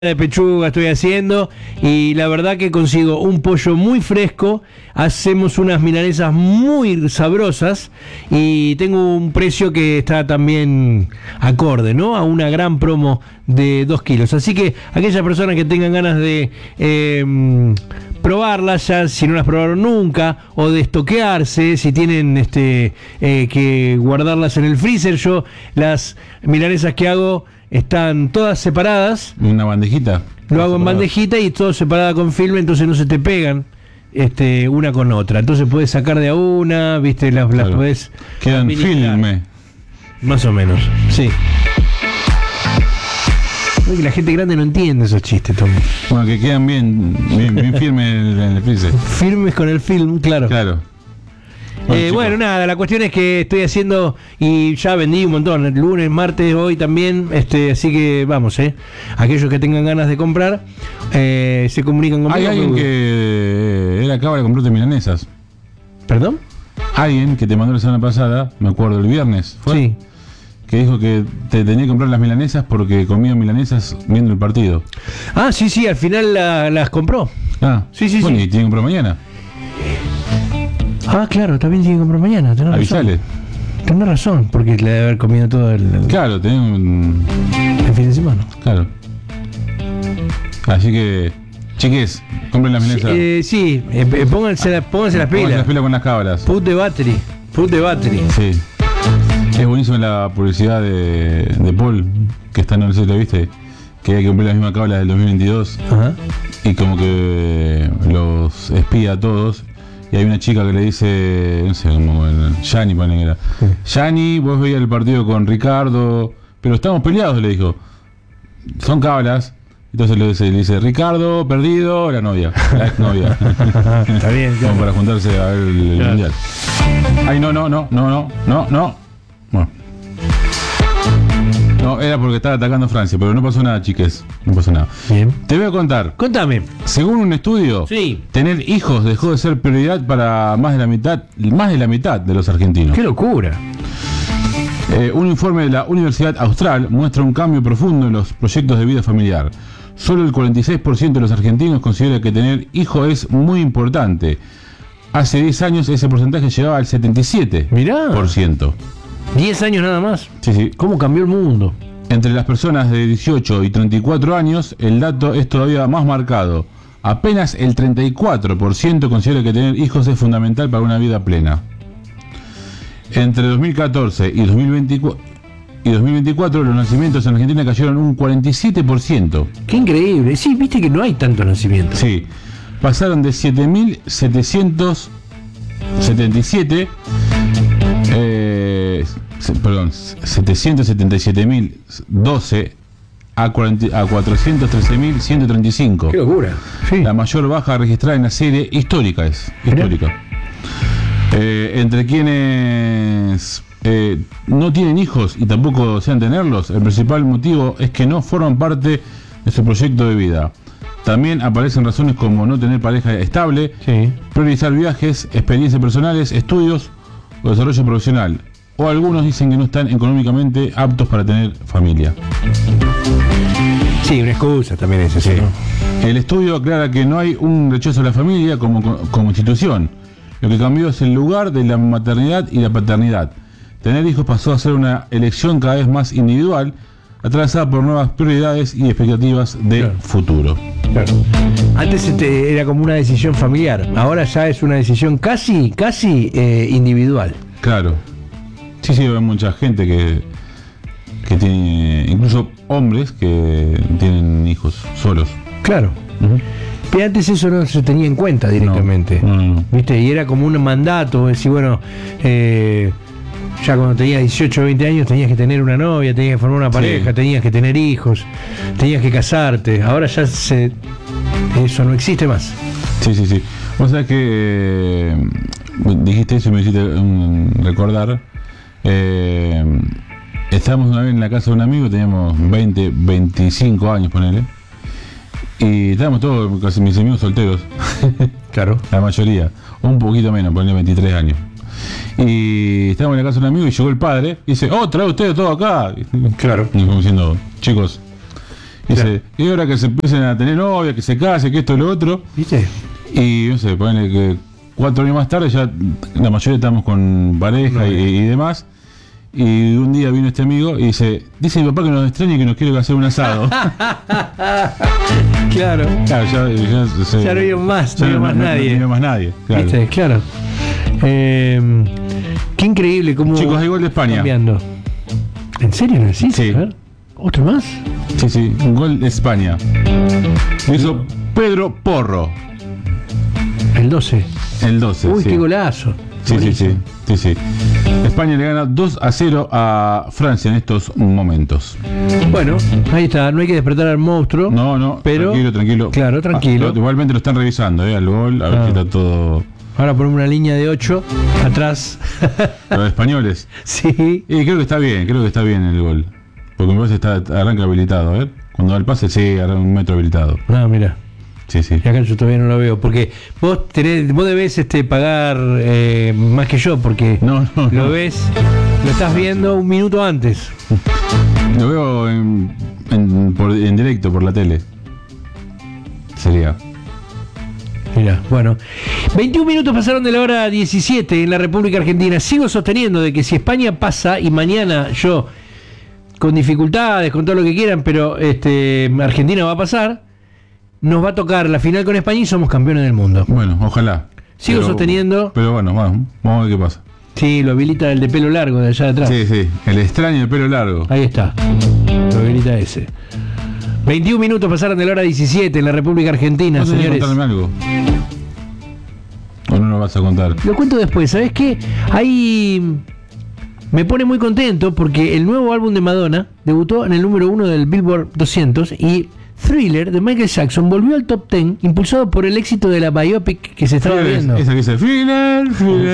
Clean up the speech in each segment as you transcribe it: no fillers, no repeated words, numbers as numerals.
de pechuga estoy haciendo y la verdad que consigo un pollo muy fresco, hacemos unas milanesas muy sabrosas y tengo un precio que está también acorde, ¿no? A una gran promo de 2 kilos. Así que aquellas personas que tengan ganas de probarlas ya, si no las probaron nunca, o de estoquearse, si tienen que guardarlas en el freezer, yo las milanesas que hago están todas separadas. ¿Una bandejita? Lo hago en bandejita y todo separada con filme, entonces no se te pegan una con otra. Entonces puedes sacar de a una, viste, las Claro. puedes Quedan administrar. filme. Más o menos, sí. Es que la gente grande no entiende esos chistes, Tom. Bueno, que quedan bien firmes en el freezer. Firmes con el film, claro. Claro. Bueno, nada, la cuestión es que estoy haciendo y ya vendí un montón, el lunes, martes, hoy también, así que vamos, aquellos que tengan ganas de comprar, se comunican conmigo. Hay alguien que él acaba de comprarte milanesas. ¿Perdón? Alguien que te mandó la semana pasada, me acuerdo, el viernes, ¿fue? Sí. Que dijo que te tenía que comprar las milanesas porque comía milanesas viendo el partido. Ah, sí, al final las compró. Ah, Sí, sí, bueno, sí. y tiene que comprar mañana. Ah, claro, también tiene que comprar mañana, tenés Avisale. razón. Tenés razón, porque le debe haber comido todo el Claro, tenés un... fin de semana. Claro. Así que, chiques, compren las milanesas. Sí, pónganse las Pónganse las pilas. pilas con las cábalas. Put the battery. Sí. Es buenísimo la publicidad de Paul, que está, no sé si lo viste, que hay que cumplir la misma cábala del 2022 Ajá. y como que los espía a todos. Y hay una chica que le dice, no sé, como Yani, pone que era. Yani, vos veías el partido con Ricardo, pero estamos peleados, le dijo. Son cábalas. Entonces le dice, Ricardo, perdido, la novia, la ex novia. Está bien, Como para juntarse a ver el Claro. mundial. Ay, no. Bueno. No, era porque estaba atacando a Francia, pero no pasó nada, chiques. No pasó nada. Bien. Te voy a contar. Contame. Según un estudio, Sí. tener hijos dejó de ser prioridad para más de la mitad de los argentinos. Qué locura. Un informe de la Universidad Austral muestra un cambio profundo en los proyectos de vida familiar. Solo el 46% de los argentinos considera que tener hijos es muy importante. Hace 10 años ese porcentaje llegaba al 77%. Mirá. 10 años nada más. Sí. ¿Cómo cambió el mundo? Entre las personas de 18 y 34 años, el dato es todavía más marcado. Apenas el 34% considera que tener hijos es fundamental para una vida plena. Entre 2014 y 2024, los nacimientos en Argentina cayeron un 47%. Qué increíble. Sí, viste que no hay tantos nacimientos. Sí, pasaron de 7.777, 777.012 a 413.135. Qué locura. Sí. La mayor baja registrada en la serie histórica es. Mirá. Histórica. Entre quienes no tienen hijos y tampoco desean tenerlos, el principal motivo es que no forman parte de su proyecto de vida. También aparecen razones como no tener pareja estable, Sí. priorizar viajes, experiencias personales, estudios o desarrollo profesional. O algunos dicen que no están económicamente aptos para tener familia. Sí, una excusa también es eso, ¿no? El estudio aclara que no hay un rechazo a la familia como institución. Lo que cambió es el lugar de la maternidad y la paternidad. Tener hijos pasó a ser una elección cada vez más individual, atravesada por nuevas prioridades y expectativas de Claro. futuro. Claro. Antes era como una decisión familiar, ahora ya es una decisión casi individual. Claro. Sí, hay mucha gente que tiene, incluso hombres que tienen hijos solos. Claro. Pero antes eso no se tenía en cuenta directamente. No. ¿Viste? Y era como un mandato, decir, bueno, ya cuando tenías 18 o 20 años tenías que tener una novia, tenías que formar una pareja, Sí. tenías que tener hijos, tenías que casarte. Ahora ya eso no existe más. Sí. Vos sabés que dijiste eso y me hiciste recordar. Estábamos una vez en la casa de un amigo, teníamos 25 años, ponele. Y estábamos todos, casi mis amigos solteros. Claro. La mayoría. O un poquito menos, ponele 23 años. Y estábamos en la casa de un amigo y llegó el padre y dice, trae ustedes todo acá. Claro. Y como diciendo, chicos. Dice, Claro. y ahora que se empiecen a tener novia, que se case, que esto y lo otro. ¿Viste? Y no sé, ponele que 4 años más tarde ya la mayoría estamos con pareja y demás. Y un día vino este amigo y dice mi papá que nos extraña y que nos quiere hacer un asado. Claro. Claro, Ya no vio más, no vio más nadie. No vio más nadie, claro. ¿Viste? Claro. Qué increíble cómo. Chicos, hay gol de España. Cambiando. ¿En serio no existe? Sí. A ver. ¿Otro más? Sí, un gol de España. Lo hizo Pedro Porro, El 12. el 12. Uy, sí. qué golazo. Sí. España le gana 2-0 a Francia en estos momentos. Bueno, ahí está, no hay que despertar al monstruo. No, pero tranquilo. Claro, tranquilo. Igualmente lo están revisando, al gol, a ver si está todo. Ahora ponemos una línea de 8 atrás. Los españoles. Sí. Y creo que está bien el gol. Porque me parece que arranca habilitado, a ver. Cuando da el pase, sí, arranca 1 metro habilitado. No, mira. Sí. Y acá yo todavía no lo veo. Porque vos debés pagar más que yo, porque No. lo ves, lo estás viendo 1 minuto antes. Lo veo en directo por la tele. Sería. Mira, bueno. 21 minutos pasaron de la hora 17 en la República Argentina. Sigo sosteniendo de que si España pasa y mañana yo, con dificultades, con todo lo que quieran, pero Argentina va a pasar, nos va a tocar la final con España y somos campeones del mundo. Bueno, ojalá. Sigo sosteniendo. Pero bueno, vamos a ver qué pasa. Sí, lo habilita el de pelo largo de allá de atrás. Sí, el extraño de pelo largo. Ahí está. Lo habilita ese. 21 minutos pasaron de la hora 17 en la República Argentina, ¿No tenés que señores. contarme algo? ¿O no lo vas a contar? Lo cuento después, ¿sabes qué? Ahí me pone muy contento porque el nuevo álbum de Madonna debutó en el número 1 del Billboard 200 y Thriller de Michael Jackson volvió al top 10 impulsado por el éxito de la biopic que se estaba viendo. Esa que dice Thriller.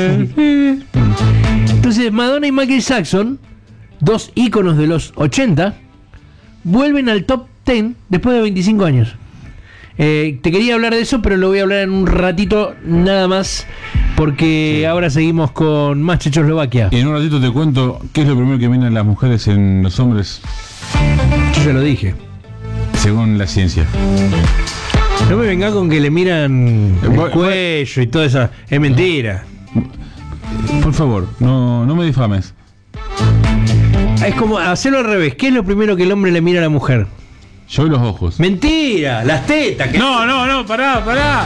Entonces Madonna y Michael Jackson, dos íconos de los 80, vuelven al top 10 después de 25 años. Te quería hablar de eso, pero lo voy a hablar en un ratito nada más, porque ahora seguimos con más Checoslovaquia. Y en un ratito te cuento qué es lo primero que miran las mujeres en los hombres Yo ya lo dije. según la ciencia. No me venga con que le miran el cuello y todo eso. Es mentira. Por favor, no me difames. Es como hacerlo al revés. ¿Qué es lo primero que el hombre le mira a la mujer? Yo y los ojos. Mentira, las tetas. No, pará.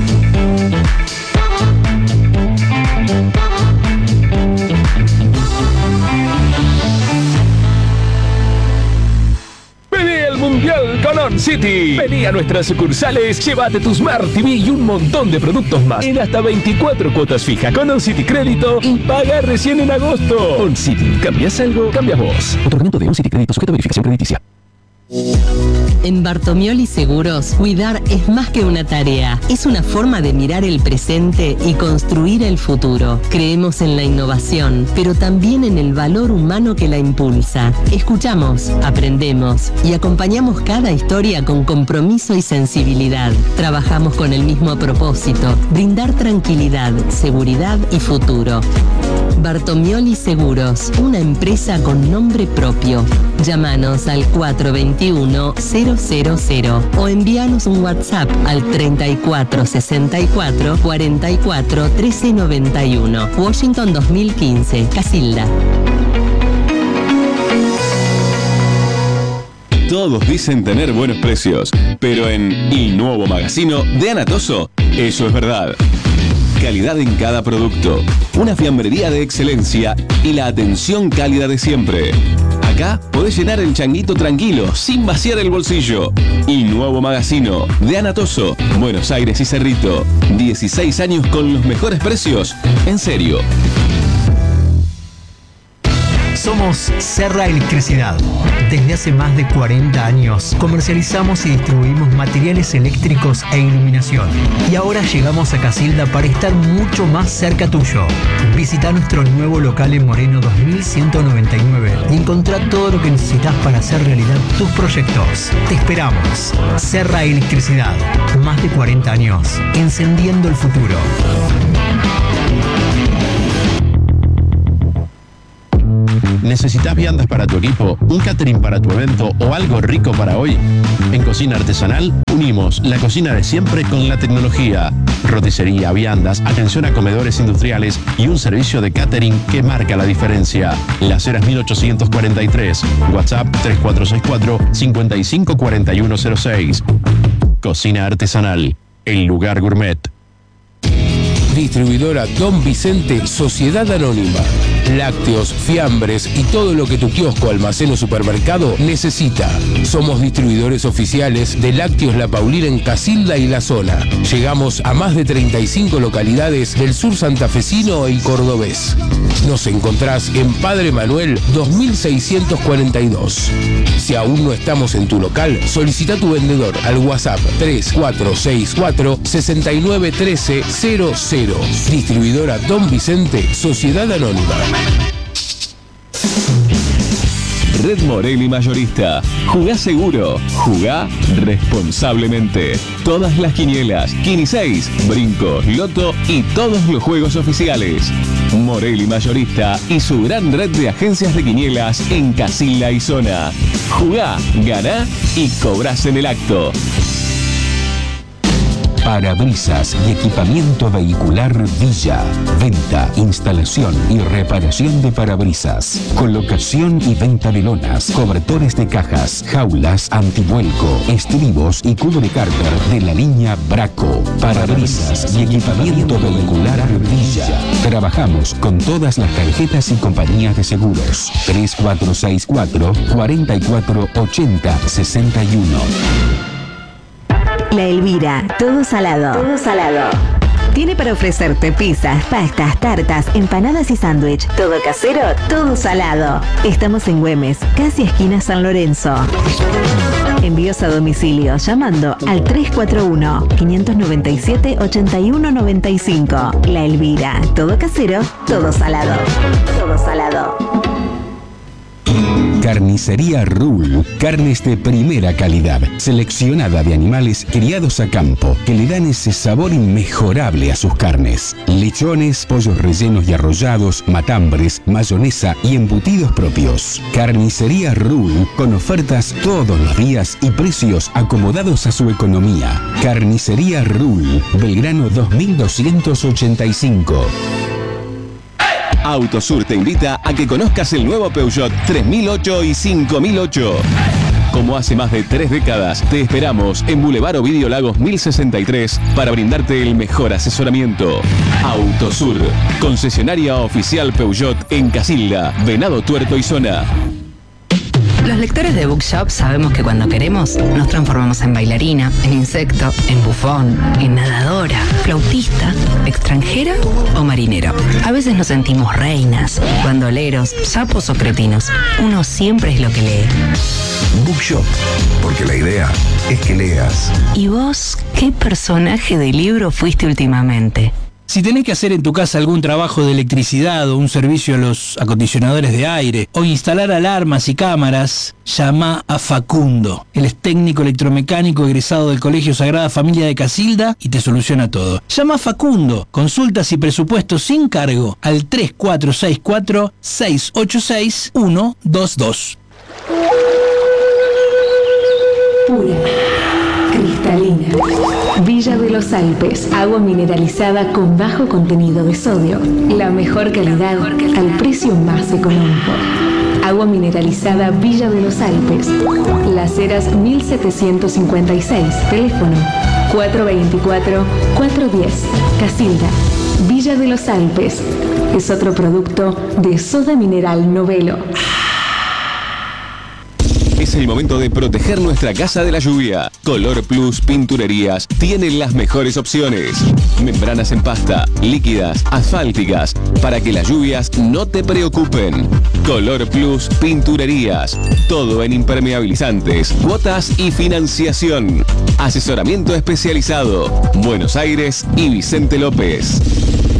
Vení al Mundial con On City. Vení a nuestras sucursales, llévate tu Smart TV y un montón de productos más en hasta 24 cuotas fijas con On City Crédito y paga recién en agosto. On City, ¿cambias algo? Cambias vos. Otorgamiento de On City Crédito sujeto a verificación crediticia. En Bartomioli Seguros, cuidar es más que una tarea, es una forma de mirar el presente y construir el futuro. Creemos en la innovación, pero también en el valor humano que la impulsa. Escuchamos, aprendemos y acompañamos cada historia con compromiso y sensibilidad. Trabajamos con el mismo propósito, brindar tranquilidad, seguridad y futuro. Bartomioli Seguros, una empresa con nombre propio. Llámanos al 421-000 o envíanos un WhatsApp al 3464 44 1391. Washington 2015, Casilda. Todos dicen tener buenos precios, pero en Il Nuovo Magazzino de Anatoso, eso es verdad. Calidad en cada producto, una fiambrería de excelencia y la atención cálida de siempre. Acá podés llenar el changuito tranquilo, sin vaciar el bolsillo. Il Nuovo Magazzino de Anatoso, Buenos Aires y Cerrito. 16 años con los mejores precios. En serio. Somos Serra Electricidad. Desde hace más de 40 años comercializamos y distribuimos materiales eléctricos e iluminación. Y ahora llegamos a Casilda para estar mucho más cerca tuyo. Visita nuestro nuevo local en Moreno 2199 y encontrá todo lo que necesitas para hacer realidad tus proyectos. Te esperamos. Serra Electricidad. Más de 40 años. Encendiendo el futuro. ¿Necesitas viandas para tu equipo, un catering para tu evento o algo rico para hoy? En Cocina Artesanal unimos la cocina de siempre con la tecnología. Roticería, viandas, atención a comedores industriales y un servicio de catering que marca la diferencia. Las Heras 1843, WhatsApp 3464-554106. Cocina Artesanal, el lugar gourmet. Distribuidora Don Vicente, Sociedad Anónima. Lácteos, fiambres y todo lo que tu kiosco, almacén o supermercado necesita. Somos distribuidores oficiales de Lácteos La Paulina en Casilda y la zona. Llegamos a más de 35 localidades del sur santafesino y cordobés. Nos encontrás en Padre Manuel 2642. Si aún no estamos en tu local, solicita tu vendedor al WhatsApp 3464 691300. Distribuidora Don Vicente, Sociedad Anónima. Red Morelli Mayorista. Jugá seguro, jugá responsablemente. Todas las quinielas, Quini 6, brincos, loto y todos los juegos oficiales. Morelli Mayorista y su gran red de agencias de quinielas en Casilda y zona. Jugá, ganá y cobrás en el acto. Parabrisas y equipamiento vehicular Villa. Venta, instalación y reparación de parabrisas. Colocación y venta de lonas, cobertores de cajas, jaulas, antivuelco, estribos y cubrecárter de la línea Braco. Parabrisas y equipamiento vehicular Villa. Trabajamos con todas las tarjetas y compañías de seguros. 3464 448061. La Elvira, todo salado. Todo salado. Tiene para ofrecerte pizzas, pastas, tartas, empanadas y sándwich. Todo casero, todo salado. Estamos en Güemes, casi esquina San Lorenzo. Envíos a domicilio llamando al 341-597-8195. La Elvira, todo casero, todo salado. Todo salado. Carnicería Rule, carnes de primera calidad, seleccionada de animales criados a campo, que le dan ese sabor inmejorable a sus carnes. Lechones, pollos rellenos y arrollados, matambres, mayonesa y embutidos propios. Carnicería Rule, con ofertas todos los días y precios acomodados a su economía. Carnicería Rule, Belgrano 2285. Autosur te invita a que conozcas el nuevo Peugeot 3008 y 5008. Como hace más de 3 décadas, te esperamos en Boulevard Ovidio Lagos 1063 para brindarte el mejor asesoramiento. Autosur, concesionaria oficial Peugeot en Casilda, Venado Tuerto y zona. Los lectores de Bookshop sabemos que cuando queremos nos transformamos en bailarina, en insecto, en bufón, en nadadora, flautista, extranjera o marinero. A veces nos sentimos reinas, bandoleros, sapos o cretinos. Uno siempre es lo que lee. Bookshop, porque la idea es que leas. ¿Y vos qué personaje de libro fuiste últimamente? Si tenés que hacer en tu casa algún trabajo de electricidad o un servicio a los acondicionadores de aire o instalar alarmas y cámaras, llama a Facundo. Él es técnico electromecánico egresado del Colegio Sagrada Familia de Casilda y te soluciona todo. Llama a Facundo. Consultas y presupuestos sin cargo al 3464-686-122. Pura, cristalina. Villa de los Alpes, agua mineralizada con bajo contenido de sodio. La mejor calidad al precio más económico. Agua mineralizada Villa de los Alpes. Las Heras 1756. Teléfono 424-410. Casilda. Villa de los Alpes. Es otro producto de Soda Mineral Novelo. Es el momento de proteger nuestra casa de la lluvia. Color Plus Pinturerías tiene las mejores opciones. Membranas en pasta, líquidas, asfálticas, para que las lluvias no te preocupen. Color Plus Pinturerías. Todo en impermeabilizantes, cuotas y financiación. Asesoramiento especializado. Buenos Aires y Vicente López.